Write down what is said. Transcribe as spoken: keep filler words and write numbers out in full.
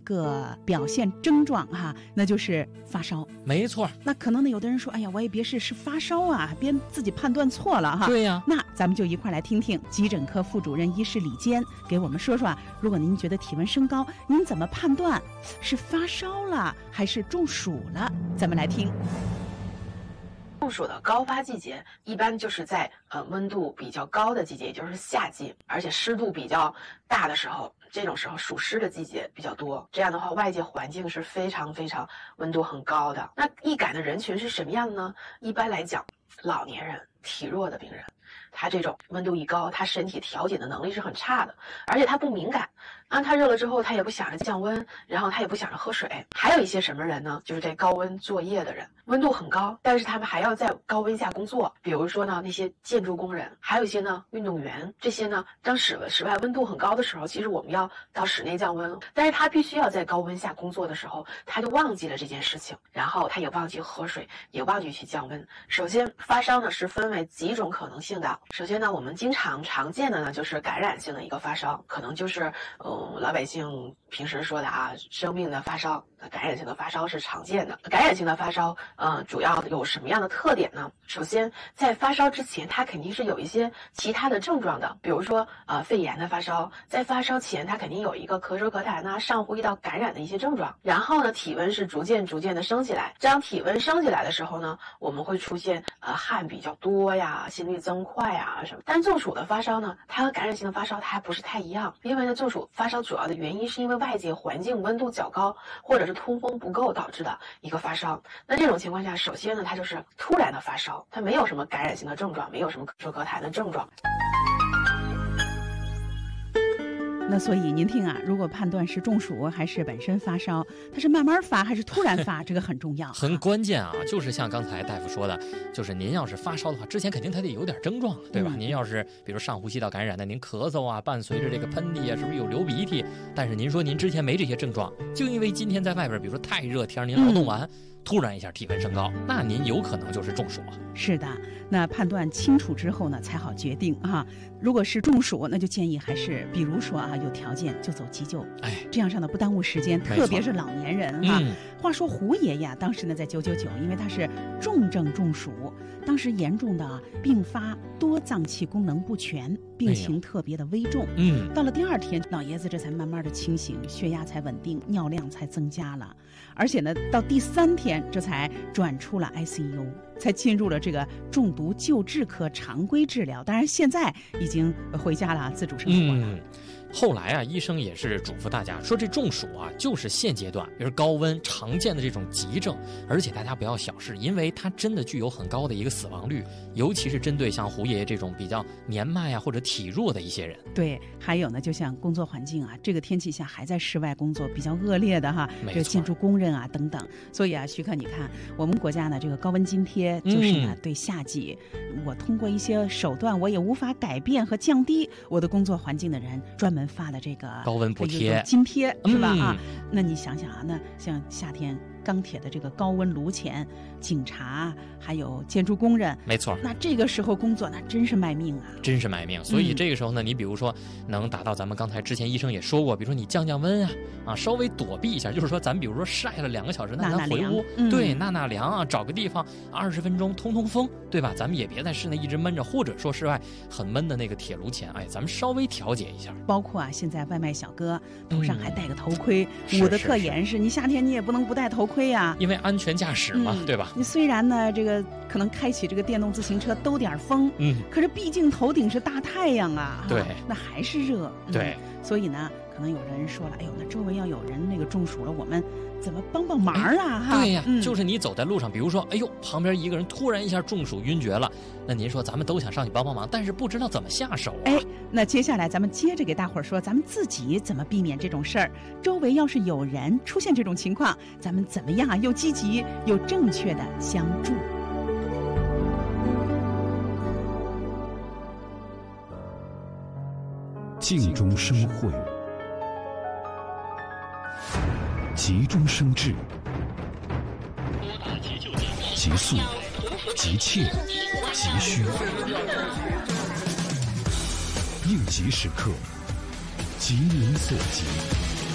个表现症状哈，那就是发烧。 没错。 那可能呢，有的人说，哎呀，我也别是是发烧啊，别自己判断错了哈。 对呀。 那咱们就一块来听听急诊科副主任医师李坚给我们说说啊，如果您觉得体温升高，您怎么判断是发烧了还是中暑了？咱们来听。 中暑的高发季节一般就是在呃温度比较高的季节，也就是夏季，而且湿度比较大的时候，这种时候暑湿的季节比较多。这样的话，外界环境是非常非常温度很高的。那易感的人群是什么样的呢？一般来讲，老年人、体弱的病人，他这种温度一高，他身体调节的能力是很差的，而且他不敏感。啊，他热了之后，他也不想着降温，然后他也不想着喝水。还有一些什么人呢？就是在高温作业的人，温度很高，但是他们还要在高温下工作。比如说呢，那些建筑工人，还有一些呢运动员，这些呢，当室室外温度很高的时候，其实我们要到室内降温，但是他必须要在高温下工作的时候，他就忘记了这件事情，然后他也忘记喝水，也忘记去降温。首先，发烧呢是分为几种可能性的。首先呢，我们经常常见的呢就是感染性的一个发烧，可能就是呃。老百姓平时说的啊，生病的发烧，感染性的发烧是常见的。感染性的发烧，呃，主要有什么样的特点呢？首先，在发烧之前，它肯定是有一些其他的症状的，比如说呃肺炎的发烧，在发烧前，它肯定有一个咳嗽咳痰啊、上呼吸道感染的一些症状。然后呢，体温是逐渐逐渐的升起来。当体温升起来的时候呢，我们会出现呃汗比较多呀、心率增快呀什么。但中暑的发烧呢，它和感染性的发烧它还不是太一样，因为呢，中暑发烧主要的原因是因为外界环境温度较高，或者是通风不够导致的一个发烧。那这种情况下，首先呢，它就是突然的发烧，它没有什么感染性的症状，没有什么咳嗽咳痰的症状。 那所以您听啊，如果判断是中暑还是本身发烧，它是慢慢发还是突然发，这个很重要， 很关键啊。就是像刚才大夫说的，就是您要是发烧的话，之前肯定他得有点症状，对吧？嗯、您要是比如上呼吸道感染的，您咳嗽啊，伴随着这个喷嚏啊，是不是有流鼻涕？但是您说您之前没这些症状，就因为今天在外边，比如说太热天，您劳动完。嗯突然一下体温升高，那您有可能就是中暑啊。 是的，那判断清楚之后呢，才好决定啊。如果是中暑，那就建议还是，比如说啊，有条件就走急救，哎，这样上呢不耽误时间，特别是老年人哈、啊嗯。话说胡爷爷当时呢在九九九，因为他是重症中暑，当时严重的并发多脏器功能不全，病情特别的危重。嗯，到了第二天，老爷子这才慢慢的清醒，血压才稳定，尿量才增加了，而且呢，到第三天。这才转出了 I C U， 才进入了这个重毒救治科常规治疗。当然，现在已经回家了，自主生活了。 嗯后来啊，医生也是嘱咐大家说，这中暑啊，就是现阶段也是高温常见的这种急症，而且大家不要小视，因为它真的具有很高的一个死亡率，尤其是针对像胡爷爷这种比较年迈啊或者体弱的一些人。 对，还有呢，就像工作环境啊，这个天气下还在室外工作比较恶劣的哈，这个建筑工人啊等等。所以啊，徐克，你看我们国家呢，这个高温津贴就是呢，对夏季、嗯、我通过一些手段，我也无法改变和降低我的工作环境的人，专门发的这个高温补贴津贴是吧、嗯、啊？那你想想啊，那像夏天钢铁的这个高温炉前，警察还有建筑工人， 没错， 那这个时候工作那真是卖命啊， 真是卖命。所以这个时候呢，嗯、你比如说能达到咱们刚才之前医生也说过，比如说你降降温啊，啊稍微躲避一下，就是说咱比如说晒了两个小时，那咱回屋， 嗯、 对，纳纳凉啊，找个地方二十分钟通通风，对吧？咱们也别在室内一直闷着，或者说室外很闷的那个铁炉前，哎，咱们稍微调节一下。 包括啊，现在外卖小哥头上还戴个头盔，捂得特严实，你夏天你也不能不戴头盔呀、啊， 因为安全驾驶嘛、嗯，对吧？ 你虽然呢，这个可能开启这个电动自行车兜点风，嗯，可是毕竟头顶是大太阳啊， 对， 那还是热， 对、 嗯，所以呢，可能有人说了，哎呦，那周围要有人那个中暑了，我们怎么帮帮忙啊？哈、 哎，对呀、嗯，就是你走在路上，比如说，哎呦，旁边一个人突然一下中暑晕厥了，那您说咱们都想上去帮帮忙，但是不知道怎么下手啊。 哎，那接下来咱们接着给大伙儿说，咱们自己怎么避免这种事儿？周围要是有人出现这种情况，咱们怎么样啊？又积极又正确的相助。 静中生慧，急中生智，急速、急切、急需，应急时刻，急民所急。